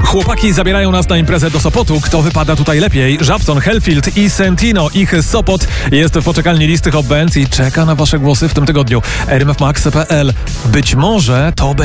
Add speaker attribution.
Speaker 1: Chłopaki zabierają nas na imprezę do Sopotu. Kto wypada tutaj lepiej? Żabson, Hellfield i Sentino. Ich Sopot jest w poczekalni listy Hot Bands i czeka na wasze głosy w tym tygodniu. RMFMax.pl. Być może to będzie